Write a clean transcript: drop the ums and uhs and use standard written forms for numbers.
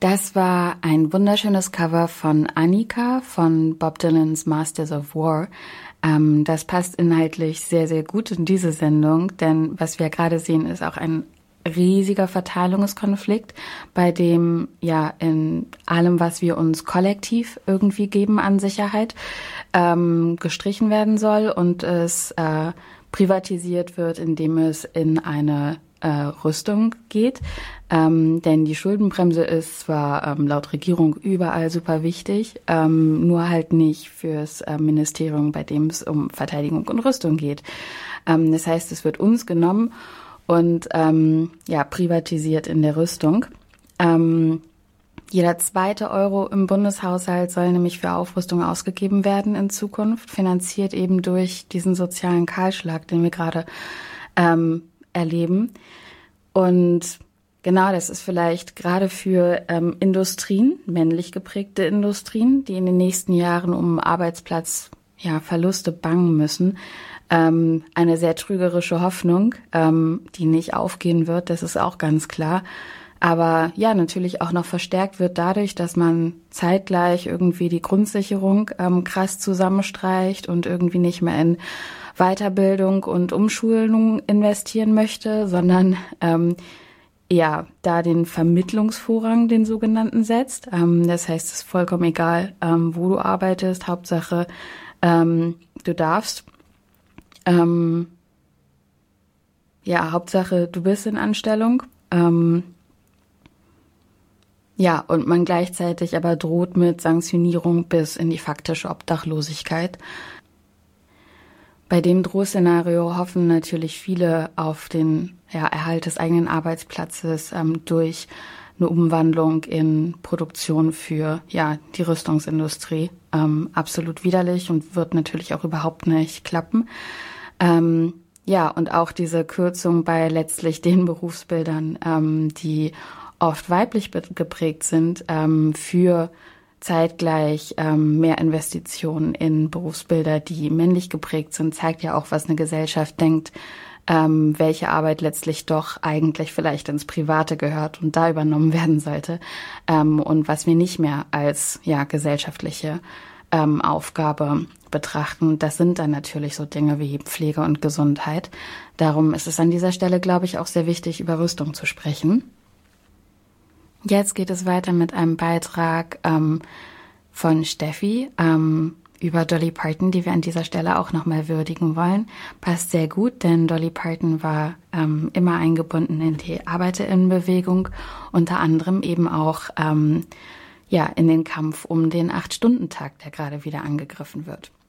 Das war ein wunderschönes Cover von Annika von Bob Dylans Masters of War. Das passt inhaltlich sehr, sehr gut in diese Sendung, denn was wir gerade sehen, ist auch ein riesiger Verteilungskonflikt, bei dem ja in allem, was wir uns kollektiv irgendwie geben an Sicherheit, gestrichen werden soll und es privatisiert wird, indem es in eine Rüstung geht. Denn die Schuldenbremse ist zwar laut Regierung überall super wichtig, nur halt nicht fürs Ministerium, bei dem es um Verteidigung und Rüstung geht. Das heißt, es wird uns genommen und privatisiert in der Rüstung. Jeder zweite Euro im Bundeshaushalt soll nämlich für Aufrüstung ausgegeben werden in Zukunft, finanziert eben durch diesen sozialen Kahlschlag, den wir gerade erleben. Und genau, das ist vielleicht gerade für Industrien, männlich geprägte Industrien, die in den nächsten Jahren um Arbeitsplatzverluste bangen müssen, eine sehr trügerische Hoffnung, die nicht aufgehen wird, das ist auch ganz klar. Aber ja, natürlich auch noch verstärkt wird dadurch, dass man zeitgleich irgendwie die Grundsicherung krass zusammenstreicht und irgendwie nicht mehr in Weiterbildung und Umschulung investieren möchte, sondern da den Vermittlungsvorrang, den sogenannten, setzt. Das heißt, es ist vollkommen egal, wo du arbeitest, Hauptsache du darfst. Hauptsache du bist in Anstellung. Und man gleichzeitig aber droht mit Sanktionierung bis in die faktische Obdachlosigkeit. Bei dem Drohszenario hoffen natürlich viele auf den Erhalt des eigenen Arbeitsplatzes durch eine Umwandlung in Produktion für die Rüstungsindustrie. Absolut widerlich und wird natürlich auch überhaupt nicht klappen. Und auch diese Kürzung bei letztlich den Berufsbildern, die oft weiblich geprägt sind, für zeitgleich mehr Investitionen in Berufsbilder, die männlich geprägt sind, zeigt ja auch, was eine Gesellschaft denkt, welche Arbeit letztlich doch eigentlich vielleicht ins Private gehört und da übernommen werden sollte, und was wir nicht mehr als gesellschaftliche Aufgabe betrachten. Das sind dann natürlich so Dinge wie Pflege und Gesundheit. Darum ist es an dieser Stelle, glaube ich, auch sehr wichtig, über Rüstung zu sprechen. Jetzt geht es weiter mit einem Beitrag von Steffi über Dolly Parton, die wir an dieser Stelle auch nochmal würdigen wollen. Passt sehr gut, denn Dolly Parton war immer eingebunden in die ArbeiterInnenbewegung, unter anderem eben auch in den Kampf um den 8-Stunden-Tag, der gerade wieder angegriffen wird.